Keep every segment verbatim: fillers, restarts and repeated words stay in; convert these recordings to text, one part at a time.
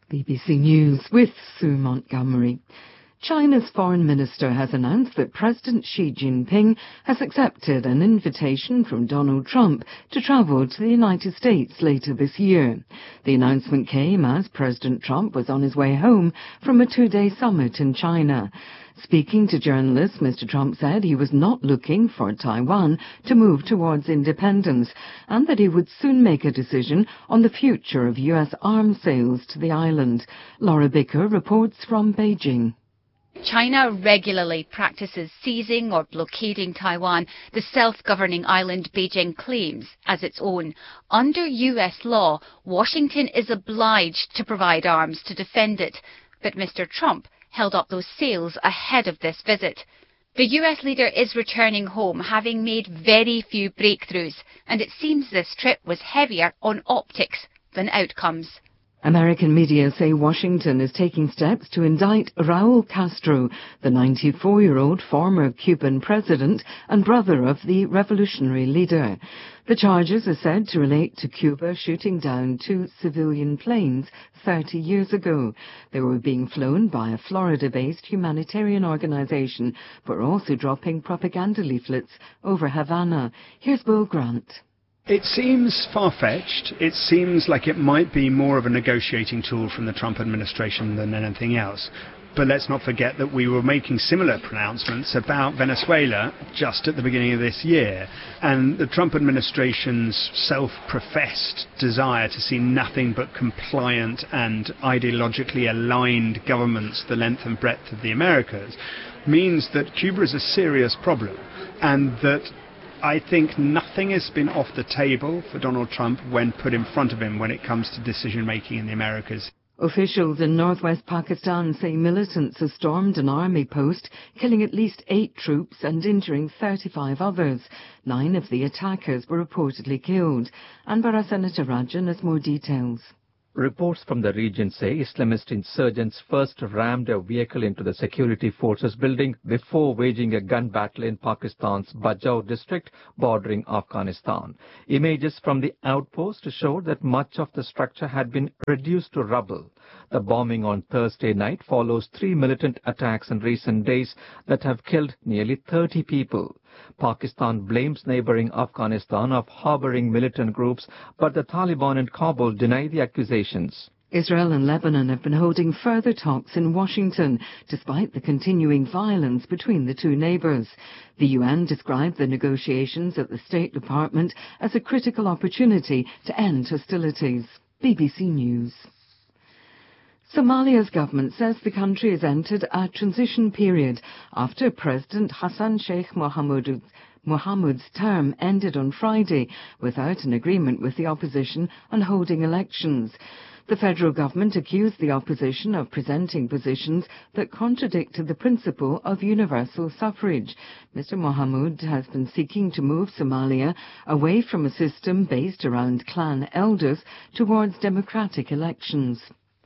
B B C News with Sue Montgomery. China's foreign minister has announced that President Xi Jinping has accepted an invitation from Donald Trump to travel to the United States later this year. The announcement came as President Trump was on his way home from a two-day summit in China. Speaking to journalists, Mister Trump said he was not looking for Taiwan to move towards independence and that he would soon make a decision on the future of U S arms sales to the island. Laura Bicker reports from Beijing. China regularly practices seizing or blockading Taiwan, the self-governing island Beijing claims as its own. Under U S law, Washington is obliged to provide arms to defend it. But Mister Trump held up those sales ahead of this visit. The U S leader is returning home, having made very few breakthroughs, and it seems this trip was heavier on optics than outcomes. American media say Washington is taking steps to indict Raul Castro, the ninety-four-year-old former Cuban president and brother of the revolutionary leader. The charges are said to relate to Cuba shooting down two civilian planes thirty years ago. They were being flown by a Florida-based humanitarian organization, but were also dropping propaganda leaflets over Havana. Here's Bill Grant. It seems far-fetched. It seems like it might be more of a negotiating tool from the Trump administration than anything else. But let's not forget that we were making similar pronouncements about Venezuela just at the beginning of this year. And the Trump administration's self-professed desire to see nothing but compliant and ideologically aligned governments the length and breadth of the Americas means that Cuba is a serious problem, and that I think nothing has been off the table for Donald Trump when put in front of him when it comes to decision-making in the Americas. Officials in northwest Pakistan say militants have stormed an army post, killing at least eight troops and injuring thirty-five others. Nine of the attackers were reportedly killed. Anwar Rajan has more details. Reports from the region say Islamist insurgents first rammed a vehicle into the security forces building before waging a gun battle in Pakistan's Bajaur district bordering Afghanistan. Images from the outpost showed that much of the structure had been reduced to rubble. The bombing on Thursday night follows three militant attacks in recent days that have killed nearly thirty people. Pakistan blames neighboring Afghanistan of harboring militant groups, but the Taliban in Kabul deny the accusations. Israel and Lebanon have been holding further talks in Washington, despite the continuing violence between the two neighbours. The U N described the negotiations at the State Department as a critical opportunity to end hostilities. B B C News. Somalia's government says the country has entered a transition period after President Hassan Sheikh Mohamud Mohamud's term ended on Friday without an agreement with the opposition on holding elections. The federal government accused the opposition of presenting positions that contradicted the principle of universal suffrage. Mister Mohamud has been seeking to move Somalia away from a system based around clan elders towards democratic elections.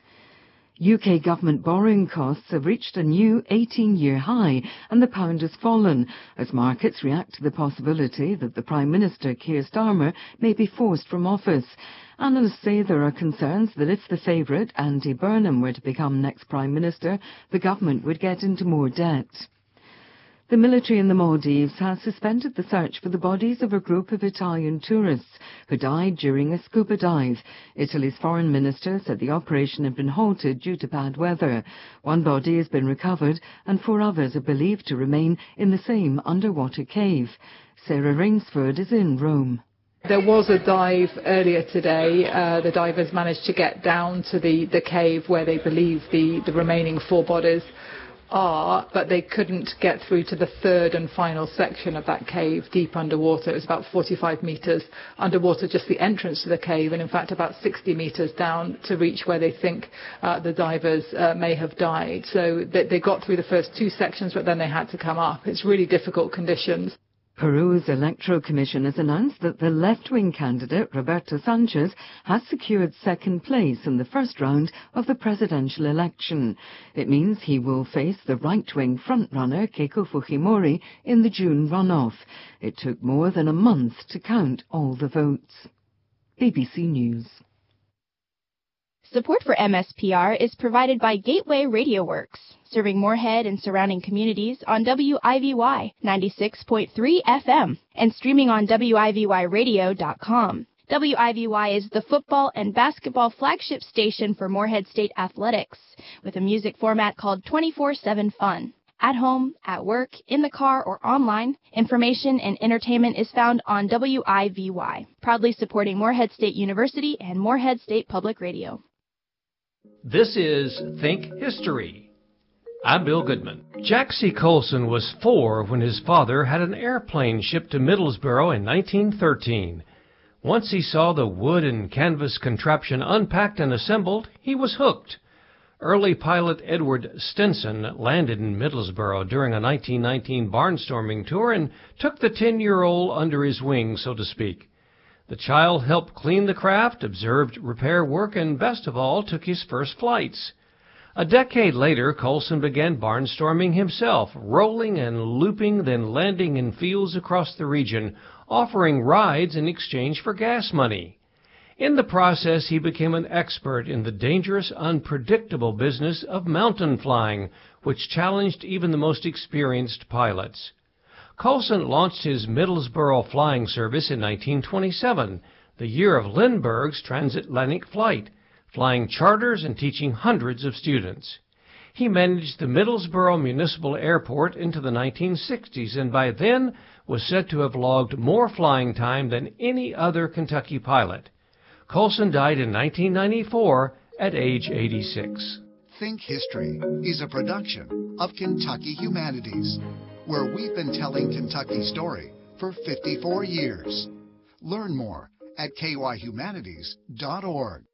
U K government borrowing costs have reached a new eighteen-year high and the pound has fallen as markets react to the possibility that the Prime Minister, Keir Starmer, may be forced from office. Analysts say there are concerns that if the favourite, Andy Burnham, were to become next Prime Minister, the government would get into more debt. The military in the Maldives has suspended the search for the bodies of a group of Italian tourists who died during a scuba dive. Italy's foreign minister said the operation had been halted due to bad weather. One body has been recovered and four others are believed to remain in the same underwater cave. Sarah Rainsford is in Rome. There was a dive earlier today. Uh, the divers managed to get down to the, the cave where they believe the, the remaining four bodies are, but they couldn't get through to the third and final section of that cave deep underwater. It was about forty-five metres underwater, just the entrance to the cave, and in fact about sixty metres down to reach where they think uh, the divers uh, may have died. So they, they got through the first two sections, but then they had to come up. It's really difficult conditions. Peru's Electoral Commission has announced that the left-wing candidate, Roberto Sanchez, has secured second place in the first round of the presidential election. It means he will face the right-wing frontrunner, Keiko Fujimori, in the June runoff. It took more than a month to count all the votes. B B C News. Support for M S P R is provided by Gateway Radio Works, serving Moorhead and surrounding communities on W I V Y ninety-six point three F M and streaming on W I V Y radio dot com. W I V Y is the football and basketball flagship station for Moorhead State Athletics, with a music format called twenty-four seven Fun. At home, at work, in the car, or online, information and entertainment is found on W I V Y, proudly supporting Moorhead State University and Moorhead State Public Radio. This is Think History. I'm Bill Goodman. Jack C. Colson was four when his father had an airplane shipped to Middlesboro in nineteen thirteen. Once he saw the wood and canvas contraption unpacked and assembled, he was hooked. Early pilot Edward Stinson landed in Middlesboro during a nineteen nineteen barnstorming tour and took the ten-year-old under his wing, so to speak. The child helped clean the craft, observed repair work, and best of all, took his first flights. A decade later, Colson began barnstorming himself, rolling and looping, then landing in fields across the region, offering rides in exchange for gas money. In the process, he became an expert in the dangerous, unpredictable business of mountain flying, which challenged even the most experienced pilots. Colson launched his Middlesboro flying service in nineteen twenty-seven, the year of Lindbergh's transatlantic flight, flying charters and teaching hundreds of students. He managed the Middlesboro Municipal Airport into the nineteen sixties, and by then was said to have logged more flying time than any other Kentucky pilot. Colson died in nineteen ninety-four at age eighty-six. Think History is a production of Kentucky Humanities, where we've been telling Kentucky's story for fifty-four years. Learn more at K Y humanities dot org.